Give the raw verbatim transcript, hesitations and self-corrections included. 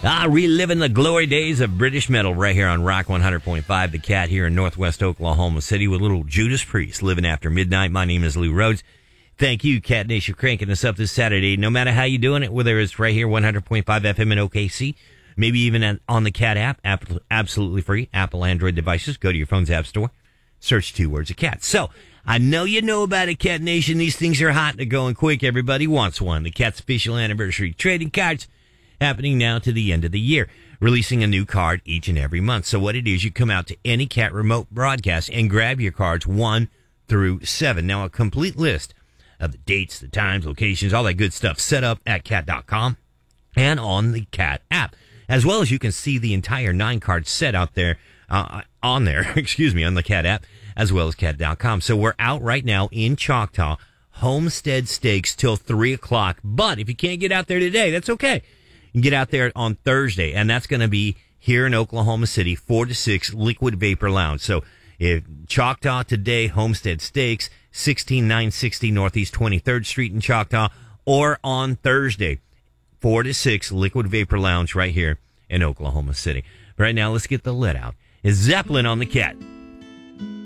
Ah, reliving the glory days of British metal right here on Rock one hundred point five, The Cat here in Northwest Oklahoma City with little Judas Priest, Living After Midnight. My name is Lou Rhodes. Thank you, Cat Nation, cranking us up this Saturday. No matter how you're doing it, whether it's right here, one hundred point five F M in O K C, maybe even on the Cat app, Apple, absolutely free, Apple Android devices. Go to your phone's app store, search two words of Cat. So, I know you know about it, Cat Nation. These things are hot and they're going quick. Everybody wants one. The Cat's official anniversary trading cards happening now to the end of the year, releasing a new card each and every month. So what it is, you come out to any Cat remote broadcast and grab your cards one through seven. Now, a complete list of the dates, the times, locations, all that good stuff set up at cat dot com and on the Cat app, as well as you can see the entire nine card set out there uh, on there, excuse me, on the Cat app, as well as cat dot com. So we're out right now in Choctaw, Homestead Stakes till three o'clock. But if you can't get out there today, that's okay. You can get out there on Thursday, and that's going to be here in Oklahoma City, four to six, Liquid Vapor Lounge. So if Choctaw today, Homestead Stakes, sixteen nine sixty Northeast twenty-third Street in Choctaw, or on Thursday, four to six, Liquid Vapor Lounge right here in Oklahoma City. Right now, let's get the let out. Is Zeppelin on the Cat.